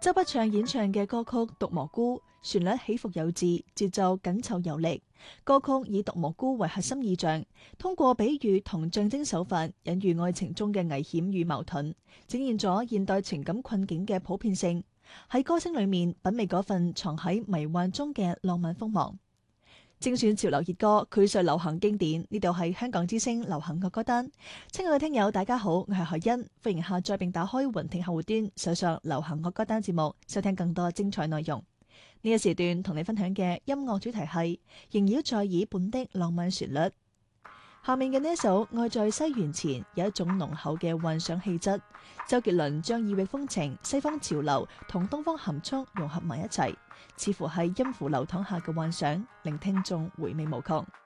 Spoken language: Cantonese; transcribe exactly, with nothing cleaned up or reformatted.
周筆暢演唱嘅歌曲《毒蘑菇》，旋律起伏有致，節奏緊湊有力。歌曲以毒蘑菇為核心意象，通過比喻同象徵手法，隱喻愛情中嘅危險與矛盾，展現咗現代情感困境嘅普遍性。喺歌聲裏面品味嗰份藏喺迷幻中嘅浪漫鋒芒。精選潮流熱歌，膾炙流行經典。呢度係香港之聲流行樂歌單。親愛嘅聽友，大家好，我係何欣，歡迎下載並打開雲聽客戶端，搜索流行樂歌單節目，收聽更多精彩內容。呢個時段同你分享嘅音樂主題係縈繞在耳畔的浪漫旋律。下面嘅呢一首《愛在西元前》有一種濃厚嘅幻想氣質。周杰倫將異域風情、西方潮流同東方含蓄融合埋一齊，似乎係音符流淌下嘅幻想，令聽眾回味無窮。